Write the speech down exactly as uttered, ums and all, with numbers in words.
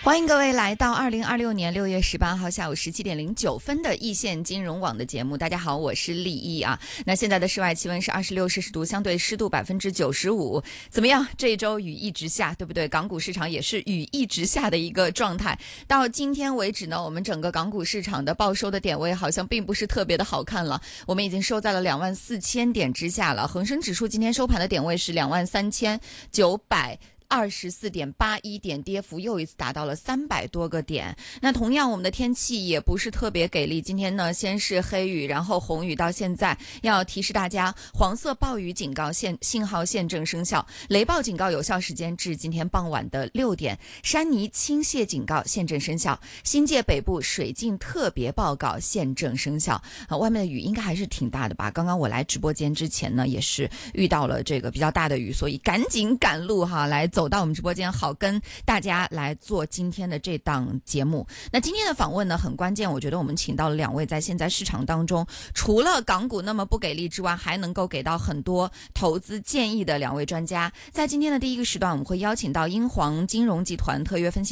欢迎各位来到二零二六年六月十八号下午十七点零九分的易线金融网的节目。大家好，我是丽艺啊。那现在的室外气温是二十六摄氏度，相对湿度百分之九十五。怎么样？这一周雨一直下，对不对？港股市场也是雨一直下的一个状态。到今天为止呢，我们整个港股市场的报收的点位好像并不是特别的好看了。我们已经收在了两万四千点之下了。恒生指数今天收盘的点位是两万三千九百。二十四点八一点，跌幅又一次达到了三百多个点。那同样，我们的天气也不是特别给力。今天呢，先是黑雨，然后红雨，到现在要提示大家，黄色暴雨警告现信号现正生效，雷暴警告有效时间至今天傍晚的六点，山泥倾泻警告现正生效，新界北部水浸特别报告现正生效。啊，外面的雨应该还是挺大的吧？刚刚我来直播间之前呢，也是遇到了这个比较大的雨，所以赶紧赶路哈，来走。走到我们直播间，好跟大家来做今天的这档节目。那今天的访问呢很关键，我觉得我们请到了两位在现在市场当中除了港股那么不给力之外，还能够给到很多投资建议的两位专家。在今天的第一个时段，我们会邀请到英皇金融集团特约分析